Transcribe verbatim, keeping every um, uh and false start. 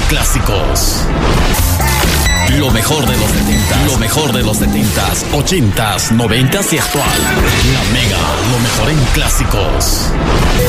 clásicos. Lo mejor de los setentas, lo mejor de los setentas, ochentas, noventas y actual. La Mega, lo mejor en clásicos.